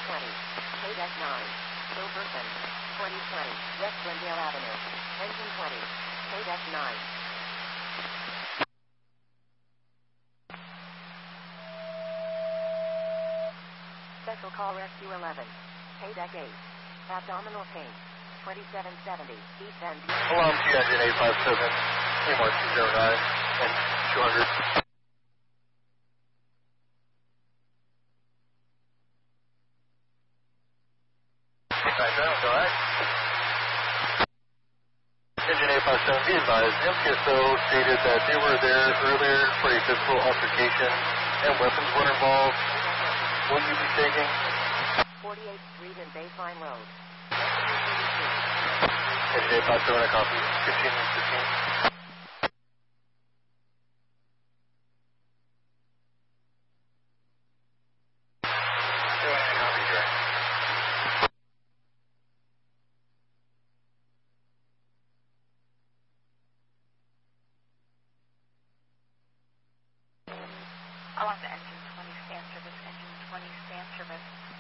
20. KDEC 9. Silverton. 2020. West Glendale Avenue. Engine 20. KDEC 9. Special call rescue 11. KDEC 8. Abdominal pain. 2770. East End. Alarm to engine 857. AMR 209 and 200. Alright. Engine 857, be advised, MPSO stated that they were there earlier for a physical altercation and weapons were involved. Will you be taking? 48th Street and Baseline Road. Engine 857, a copy. 15. I want the engine 20 stand service, engine 20 stand service.